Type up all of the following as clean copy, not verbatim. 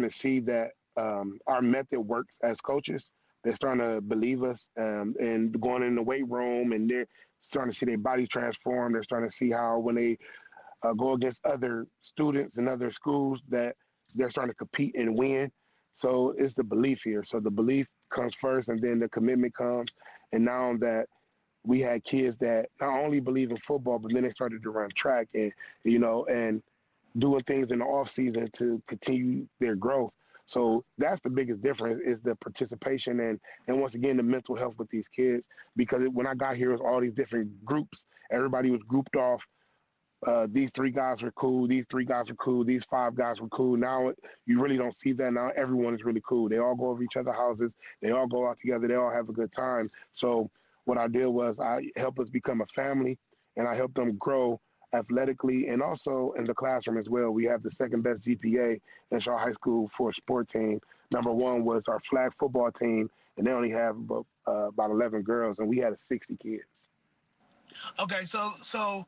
starting to see that our method works as coaches. They're starting to believe us and going in the weight room, and they're starting to see their body transform. They're starting to see how when they go against other students and other schools that they're starting to compete and win. So it's the belief here. So the belief comes first, and then the commitment comes. And now that we had kids that not only believe in football, but then they started to run track and doing things in the off season to continue their growth. So that's the biggest difference is the participation and once again the mental health with these kids. Because when I got here, it was all these different groups. Everybody was grouped off. These three guys were cool. These three guys were cool. These five guys were cool. Now you really don't see that. Now everyone is really cool. They all go over each other's houses. They all go out together. They all have a good time. So what I did was I helped us become a family, and I helped them grow athletically and also in the classroom as well. We have the second best GPA in Shaw High School for a sport team. Number one was our flag football team, and they only have about 11 girls, and we had 60 kids. Okay, so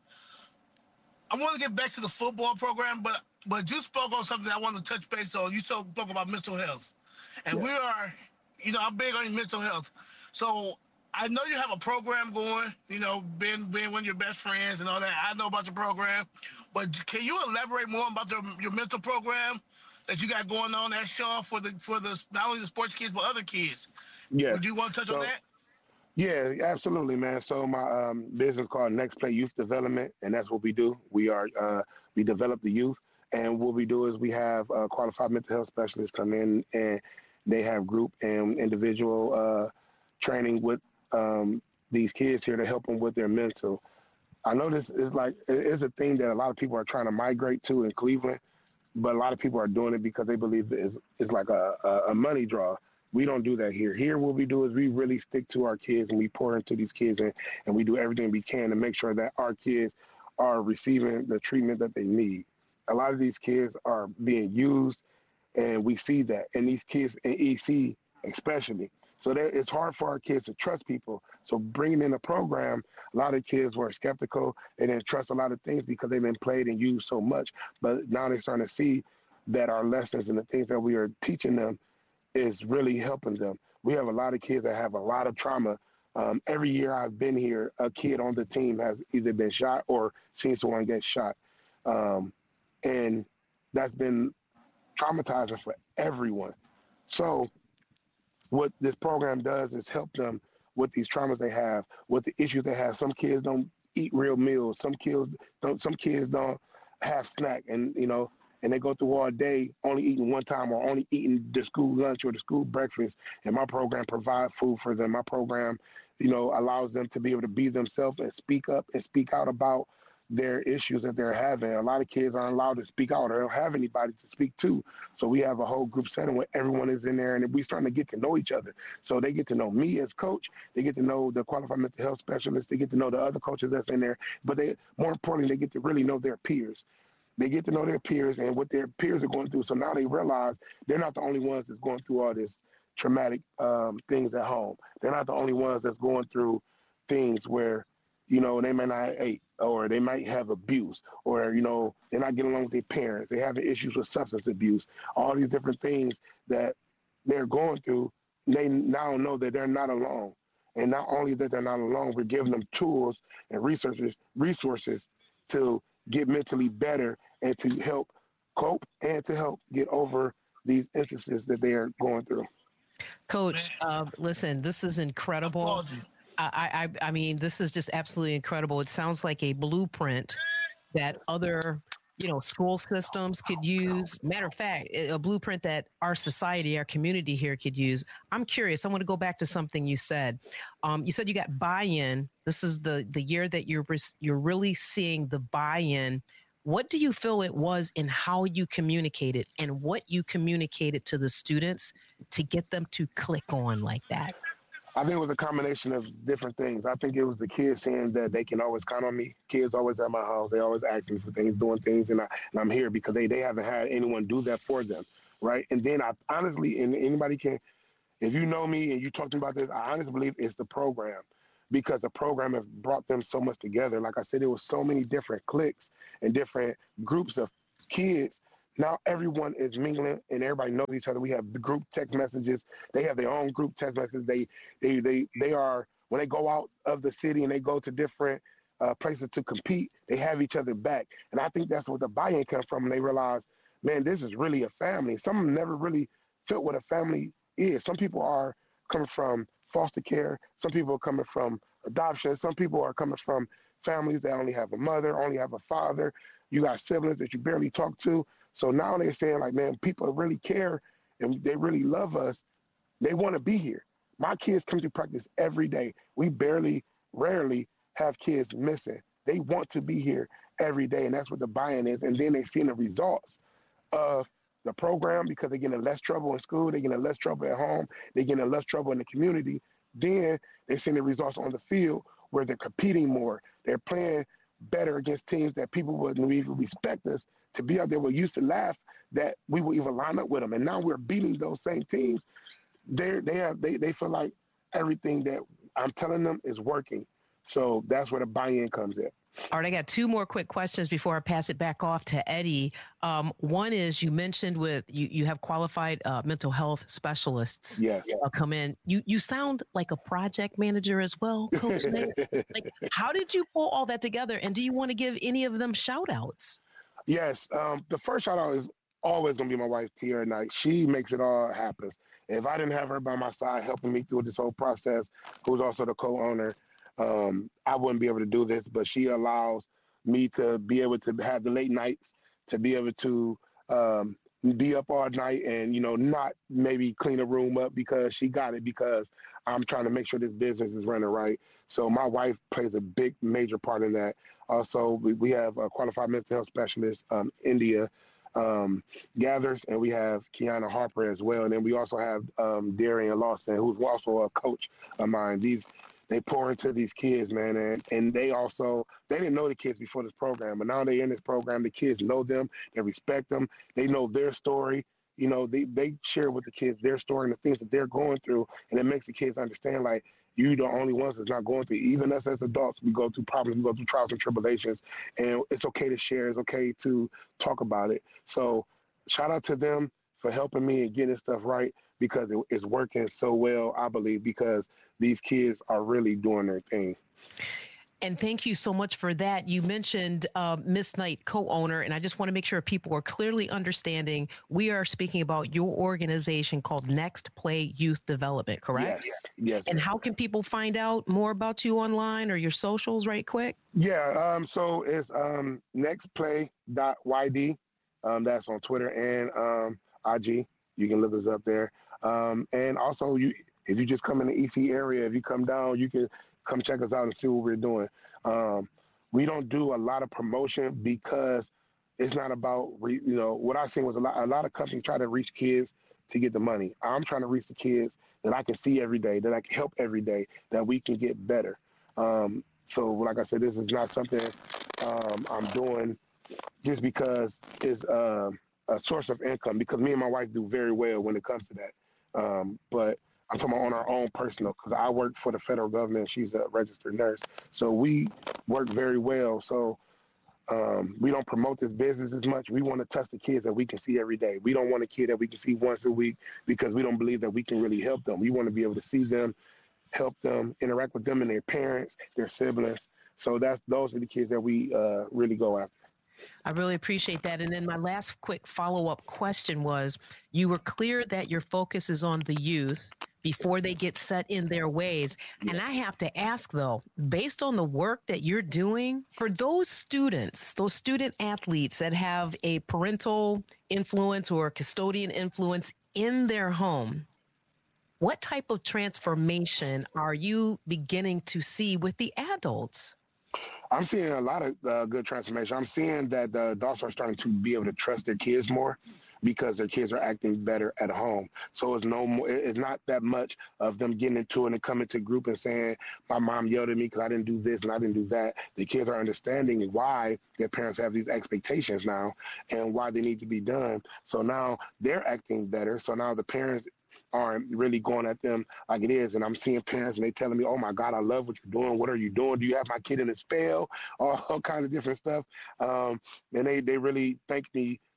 I want to get back to the football program, but you spoke on something I want to touch base on. You spoke about mental health, and Yeah. we are, I'm big on mental health. So I know you have a program going. Being one of your best friends and all that. I know about your program, but can you elaborate more about your mental program that you got going on at Shaw for the not only the sports kids but other kids? Yes. Would you want to touch on So that? yeah, absolutely, man. So my business called Next Play Youth Development, and that's what we do. We develop the youth, and what we do is we have qualified mental health specialists come in, and they have group and individual training with these kids here to help them with their mental. I know this is it's a thing that a lot of people are trying to migrate to in Cleveland, but a lot of people are doing it because they believe it's like a money draw. We don't do that here. Here, what we do is we really stick to our kids and we pour into these kids and we do everything we can to make sure that our kids are receiving the treatment that they need. A lot of these kids are being used, and we see that. And these kids in EC especially. So it's hard for our kids to trust people. So bringing in a program, a lot of kids were skeptical. They didn't trust a lot of things because they've been played and used so much. But now they're starting to see that our lessons and the things that we are teaching them is really helping them. We have a lot of kids that have a lot of trauma. Every year I've been here, a kid on the team has either been shot or seen someone get shot. And that's been traumatizing for everyone. So what this program does is help them with these traumas they have, with the issues they have. Some kids don't eat real meals. Some kids don't have snack, and they go through all day only eating one time or only eating the school lunch or the school breakfast. And my program provides food for them. My program, allows them to be able to be themselves and speak up and speak out about their issues that they're having. A lot of kids aren't allowed to speak out or don't have anybody to speak to. So we have a whole group setting where everyone is in there and we starting to get to know each other. So they get to know me as coach. They get to know the qualified mental health specialist. They get to know the other coaches that's in there. But more importantly, they get to really know their peers. They get to know their peers and what their peers are going through. So now they realize they're not the only ones that's going through all this traumatic things at home. They're not the only ones that's going through things where, they may not eat or they might have abuse or, they're not getting along with their parents. They're having issues with substance abuse, all these different things that they're going through. They now know that they're not alone. And not only that they're not alone, we're giving them tools and resources to get mentally better and to help cope and to help get over these instances that they are going through. Coach, listen, this is I incredible. applaud you. I mean, this is just absolutely incredible. It sounds like a blueprint that other, school systems could use. Matter of fact, a blueprint that our society, our community here could use. I'm curious. I want to go back to something you said. You said you got buy-in. This is the year that you're really seeing the buy-in. What do you feel it was in how you communicated and what you communicated to the students to get them to click on like that? I think it was a combination of different things. I think it was the kids saying that they can always count on me. Kids always at my house. They always ask me for things, doing things, and I'm here because they haven't had anyone do that for them, right? And then I honestly, and anybody can, if you know me and you talking about this, I honestly believe it's the program because the program has brought them so much together. Like I said, there was so many different cliques and different groups of kids Now everyone is mingling and everybody knows each other. We have the group text messages. They have their own group text messages. They are, when they go out of the city and they go to different places to compete, they have each other back. And I think that's what the buy-in comes from. And they realize, man, this is really a family. Some of them never really felt what a family is. Some people are coming from foster care. Some people are coming from adoption. Some people are coming from families that only have a mother, only have a father. You got siblings that you barely talk to. So now they're saying, like, man, people really care and they really love us. They want to be here. My kids come to practice every day. We rarely have kids missing. They want to be here every day, and that's what the buy-in is. And then they see the results of the program because they get in less trouble in school, they get in less trouble at home, they get in less trouble in the community. Then they see the results on the field where they're competing more. They're playing better against teams that people wouldn't even respect us to be out there. We used to laugh that we would even line up with them, and now we're beating those same teams. They feel like everything that I'm telling them is working. So that's where the buy-in comes in. All right, I got two more quick questions before I pass it back off to Eddie. One is, you mentioned you have qualified mental health specialists come in. You sound like a project manager as well, Coach Nate. Like, how did you pull all that together? And do you want to give any of them shout outs? Yes. The first shout out is always going to be my wife, Tiara Knight. She makes it all happen. If I didn't have her by my side helping me through this whole process, who's also the co-owner, I wouldn't be able to do this, but she allows me to be able to have the late nights, to be able to be up all night and, not maybe clean a room up because she got it, because I'm trying to make sure this business is running right. So my wife plays a big, major part in that. Also, we have a qualified mental health specialist, India Gathers, and we have Kiana Harper as well. And then we also have Darian Lawson, who's also a coach of mine. They pour into these kids, man, and they didn't know the kids before this program, but now they're in this program. The kids know them, they respect them, they know their story. They share with the kids their story and the things that they're going through, and it makes the kids understand, like, you the only ones that's not going through. Even us as adults, we go through problems, we go through trials and tribulations, and it's okay to share, it's okay to talk about it. So shout out to them for helping me and getting stuff right, because it's working so well, I believe, because these kids are really doing their thing. And thank you so much for that. You mentioned Miss Knight, co-owner, and I just want to make sure people are clearly understanding. We are speaking about your organization called Next Play Youth Development, correct? Yes. And how can people find out more about you online or your socials right quick? Yeah, so it's nextplay.yd. That's on Twitter and IG. You can look us up there. And also, if you just come in the EC area, if you come down, you can come check us out and see what we're doing. We don't do a lot of promotion because it's not about, what I've seen was a lot of companies try to reach kids to get the money. I'm trying to reach the kids that I can see every day, that I can help every day, that we can get better. So like I said, this is not something I'm doing just because it's a source of income, because me and my wife do very well when it comes to that. But I'm talking about on our own personal, because I work for the federal government. She's a registered nurse. So we work very well. So we don't promote this business as much. We want to touch the kids that we can see every day. We don't want a kid that we can see once a week, because we don't believe that we can really help them. We want to be able to see them, help them, interact with them and their parents, their siblings. So those are the kids that we really go after. I really appreciate that. And then my last quick follow-up question was, you were clear that your focus is on the youth before they get set in their ways. And I have to ask, though, based on the work that you're doing, for those students, those student athletes that have a parental influence or custodian influence in their home, what type of transformation are you beginning to see with the adults? I'm seeing a lot of good transformation. I'm seeing that the adults are starting to be able to trust their kids more, because their kids are acting better at home. So it's not that much of them getting into it and coming to group and saying, my mom yelled at me because I didn't do this and I didn't do that. The kids are understanding why their parents have these expectations now and why they need to be done. So now they're acting better. So now the parents aren't really going at them like it is. And I'm seeing parents and they telling me, oh my God, I love what you're doing. What are you doing? Do you have my kid in a spell? All kinds of different stuff. And they really thank me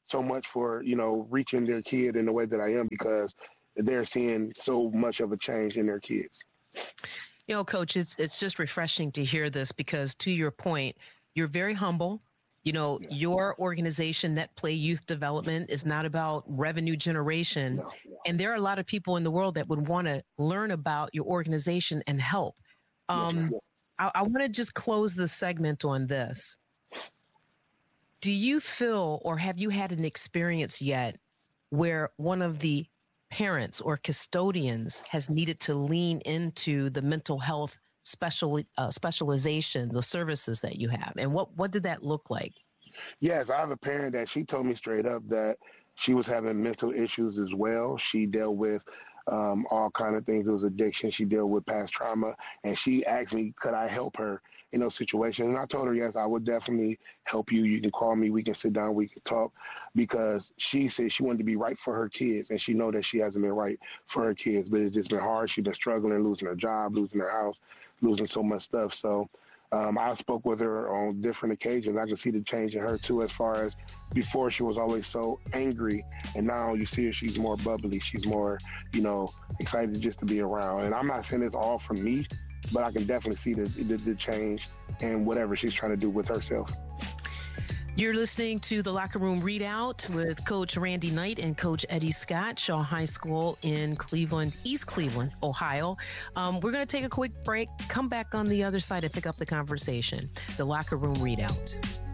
so much for, reaching their kid in the way that I am, because they're seeing so much of a change in their kids. Coach, it's just refreshing to hear this, because to your point, you're very humble. Your organization, Net Play Youth Development, is not about revenue generation. No. And there are a lot of people in the world that would want to learn about your organization and help. I want to just close the segment on this. Do you feel, or have you had an experience yet where one of the parents or custodians has needed to lean into the mental health specialization, the services that you have? And what did that look like? Yes, I have a parent that she told me straight up that she was having mental issues as well. She dealt with all kind of things. It was addiction. She dealt with past trauma. And she asked me, could I help her in those situations? And I told her, yes, I would definitely help you. You can call me. We can sit down. We can talk. Because she said she wanted to be right for her kids. And she know that she hasn't been right for her kids. But it's just been hard. She's been struggling, losing her job, losing her house, losing so much stuff. So I spoke with her on different occasions. I can see the change in her too, as far as before she was always so angry, and now you see her, she's more bubbly. She's more, excited just to be around. And I'm not saying it's all from me, but I can definitely see the change and whatever she's trying to do with herself. You're listening to the Locker Room Readout with Coach Randy Knight and Coach Eddie Scott, Shaw High School in Cleveland, East Cleveland, Ohio. We're going to take a quick break, come back on the other side and pick up the conversation. The Locker Room Readout.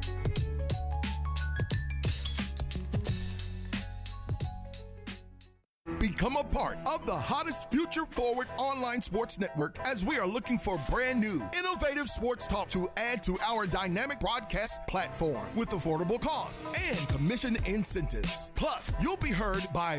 Become a part of the hottest future forward online sports network, as we are looking for brand new, innovative sports talk to add to our dynamic broadcast platform with affordable cost and commission incentives. Plus, you'll be heard by